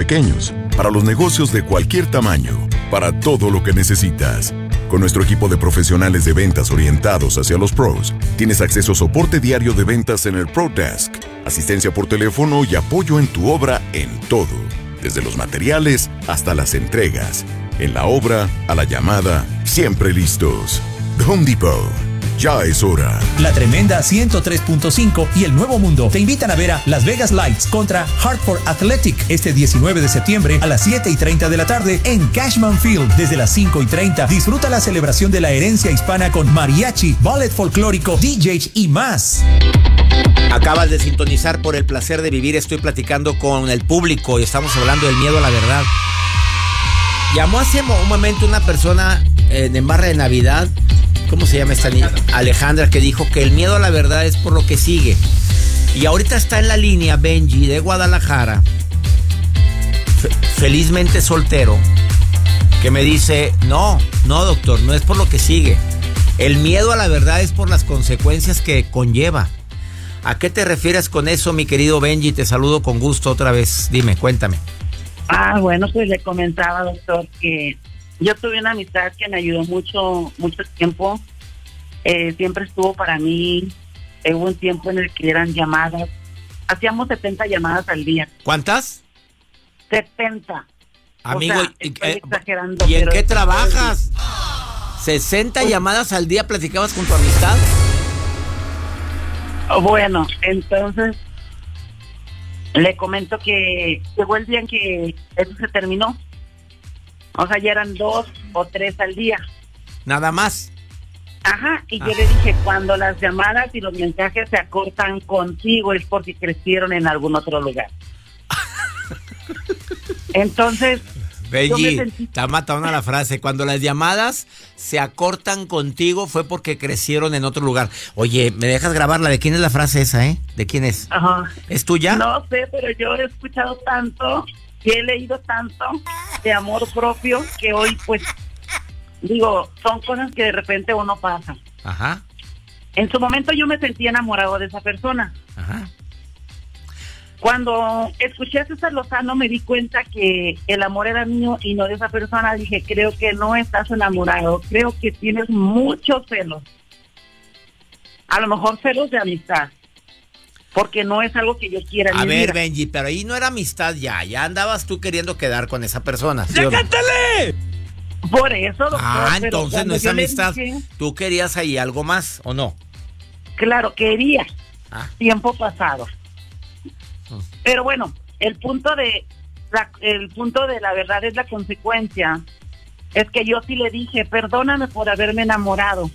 pequeños, para los negocios de cualquier tamaño, para todo lo que necesitas. Con nuestro equipo de profesionales de ventas orientados hacia los pros, tienes acceso a soporte diario de ventas en el Pro Desk, asistencia por teléfono y apoyo en tu obra en todo, desde los materiales hasta las entregas. En la obra, a la llamada, siempre listos. The Home Depot. Ya es hora. La Tremenda 103.5 y El Nuevo Mundo te invitan a ver a Las Vegas Lights contra Hartford Athletic este 19 de septiembre a las 7:30 de la tarde en Cashman Field. Desde las 5:30 disfruta la celebración de la herencia hispana con mariachi, ballet folclórico, DJs y más. Acabas de sintonizar por El Placer de Vivir. Estoy platicando con el público y estamos hablando del miedo a la verdad. Llamó hace un momento una persona en barra de Navidad. ¿Cómo se llama esta niña? Alejandra, que dijo que el miedo a la verdad es por lo que sigue. Y ahorita está en la línea Benji de Guadalajara, felizmente soltero, que me dice, no, doctor, no es por lo que sigue. El miedo a la verdad es por las consecuencias que conlleva. ¿A qué te refieres con eso, mi querido Benji? Te saludo con gusto otra vez. Dime, cuéntame. Bueno, pues le comentaba, doctor, que yo tuve una amistad que me ayudó mucho tiempo. Siempre estuvo para mí. Hubo un tiempo en el que eran llamadas. Hacíamos 70 llamadas al día. ¿Cuántas? 70. Amigo, o sea, estoy exagerando. ¿Y en qué trabajas? ¿60 llamadas al día platicabas con tu amistad? Bueno, entonces le comento que llegó el día en que eso se terminó. O sea, ya eran 2 o 3 al día. Nada más. Ajá, y yo le dije, cuando las llamadas y los mensajes se acortan contigo es porque crecieron en algún otro lugar. Entonces, Benji, te ha matado la frase. Cuando las llamadas se acortan contigo fue porque crecieron en otro lugar. Oye, ¿me dejas grabarla? ¿De quién es la frase esa, ¿De quién es? Ajá. ¿Es tuya? No sé, pero yo he escuchado tanto y he leído tanto de amor propio que hoy, pues, digo, son cosas que de repente uno pasa. Ajá. En su momento yo me sentí enamorado de esa persona. Ajá. Cuando escuché a César Lozano me di cuenta que el amor era mío y no de esa persona. Dije, creo que no estás enamorado, creo que tienes muchos celos. A lo mejor celos de amistad, porque no es algo que yo quiera. A ver, Benji, pero ahí no era amistad ya andabas tú queriendo quedar con esa persona. ¿Sí? ¡Cántale! Por eso, doctor. Entonces no es amistad. ¿Tú querías ahí algo más o no? Claro, quería. Tiempo pasado. Pero bueno, el punto de la verdad es la consecuencia. Es que yo sí le dije, perdóname por haberme enamorado.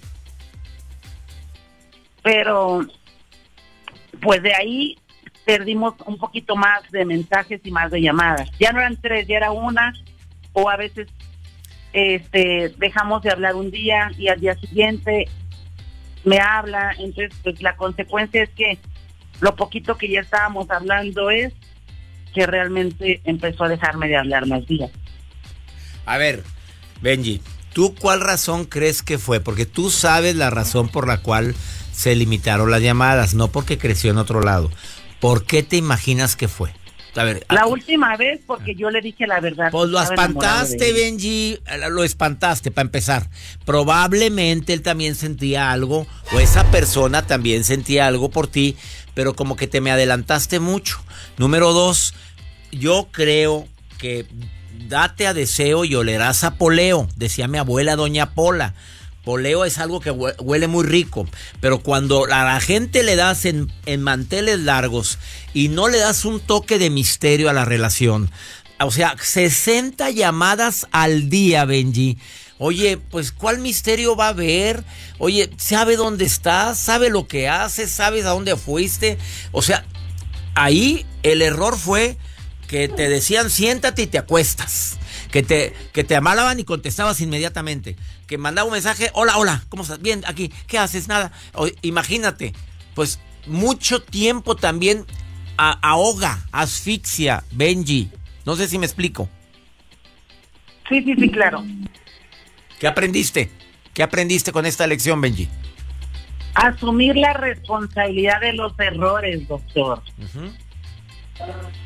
Pero, pues de ahí perdimos un poquito más de mensajes y más de llamadas. Ya no eran 3, ya era 1, o a veces dejamos de hablar un día y al día siguiente me habla. Entonces, pues la consecuencia es que lo poquito que ya estábamos hablando es que realmente empezó a dejarme de hablar más días. A ver, Benji, ¿tú cuál razón crees que fue? Porque tú sabes la razón por la cual se limitaron las llamadas, no porque creció en otro lado. ¿Por qué te imaginas que fue? A ver, la última vez porque yo le dije la verdad. Pues lo espantaste, Benji, lo espantaste para empezar. Probablemente él también sentía algo, o esa persona también sentía algo por ti, pero como que te me adelantaste mucho. Número 2, yo creo que date a deseo y olerás a poleo, decía mi abuela doña Pola. Poleo es algo que huele muy rico, pero cuando a la gente le das en manteles largos y no le das un toque de misterio a la relación, o sea, 60 llamadas al día, Benji. Oye, pues ¿cuál misterio va a haber? Oye, ¿sabe dónde estás? ¿Sabe lo que haces? ¿Sabes a dónde fuiste? O sea, ahí el error fue que te decían siéntate y te acuestas. Que te amalaban y contestabas inmediatamente. Que mandaba un mensaje, hola, ¿cómo estás? Bien, aquí, ¿qué haces? Nada. Imagínate, pues mucho tiempo también ahoga, asfixia, Benji. No sé si me explico. Sí, claro. ¿Qué aprendiste? ¿Qué aprendiste con esta lección, Benji? Asumir la responsabilidad de los errores, doctor.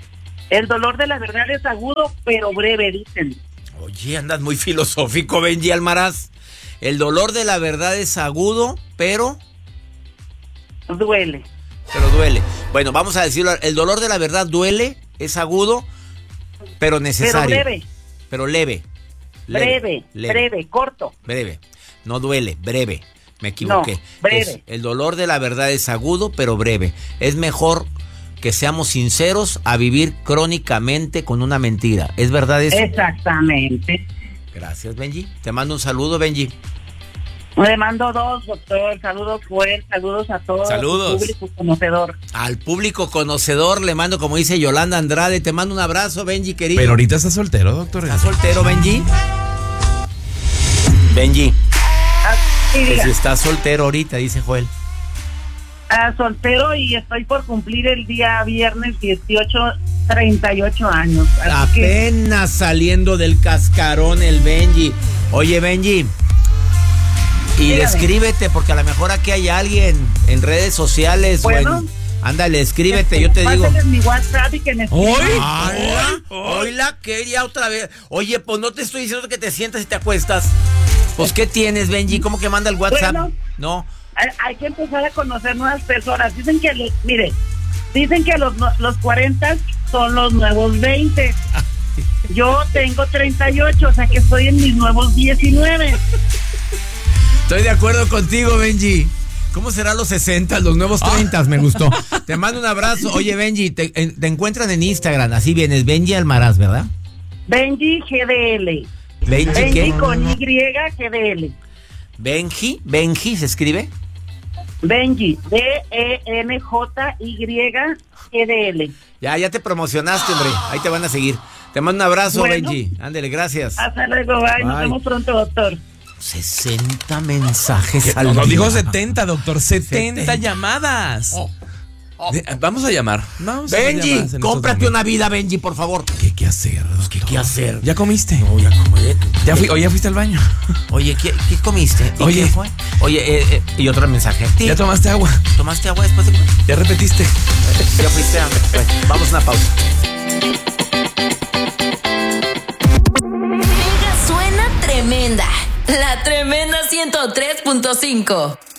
El dolor de la verdad es agudo, pero breve, dicen. Oye, andas muy filosófico, Benji Almaraz. El dolor de la verdad es agudo, pero Duele. duele. Bueno, vamos a decirlo. El dolor de la verdad duele, es agudo, pero necesario. Pero leve. Breve, corto. Breve. No duele, breve. Me equivoqué. No, breve. El dolor de la verdad es agudo, pero breve. Es mejor que seamos sinceros a vivir crónicamente con una mentira. ¿Es verdad eso? Exactamente. Gracias, Benji. Te mando un saludo, Benji. Le mando 2, doctor. Saludos, Joel. Saludos a todos. Saludos. Al público conocedor. Al público conocedor le mando, como dice Yolanda Andrade, te mando un abrazo, Benji, querido. Pero ahorita está soltero, doctor. ¿Estás soltero, Benji? Benji. Sí, Que diga. si estás soltero ahorita, dice Joel. Soltero y estoy por cumplir el día viernes 18, 38 años. Así que, Apenas saliendo del cascarón el Benji. Oye, Benji. Y Dígame. escríbete, porque a lo mejor aquí hay alguien en redes sociales. Bueno. Ándale, escríbete, yo te digo. pásenles mi WhatsApp y que me escriban. Hoy la quería otra vez. Oye, pues no te estoy diciendo que te sientas y te acuestas. Pues, ¿qué tienes, Benji? ¿Cómo que manda el WhatsApp? Bueno. No. Hay que empezar a conocer nuevas personas. Dicen que, dicen que los 40 son los nuevos 20. Yo tengo 38, o sea que estoy en mis nuevos 19. Estoy de acuerdo contigo, Benji. ¿Cómo serán los 60, los nuevos 30? Me gustó. Te mando un abrazo. Oye, Benji, te encuentran en Instagram. Así vienes, Benji Almaraz, ¿verdad? Benji GDL. ¿Benji Benji qué? con Y GDL. Benji, ¿se escribe? Benji, DENJY GDL. Ya te promocionaste, hombre. Ahí te van a seguir. Te mando un abrazo, Bueno. Benji. Ándele, gracias. Hasta luego, bye. Nos Bye. vemos pronto, doctor. 60 mensajes al No día. dijo 70, doctor. 70 70 llamadas. Oh. Vamos a llamar. Vamos a Benji, llamadas en cómprate estos una vida, Benji, por favor. ¿Qué hacer, doctor? ¿Qué hacer? ¿Ya comiste? No, ya comí. ¿Ya fuiste al baño? Oye, ¿qué comiste? ¿Y Oye. qué fue? Oye, y otro mensaje. ¿Ya tomaste agua? ¿Tomaste agua después de comer? ¿Ya repetiste? Ya fuiste a... Bueno, vamos a una pausa. Mega suena tremenda. La tremenda 103.5.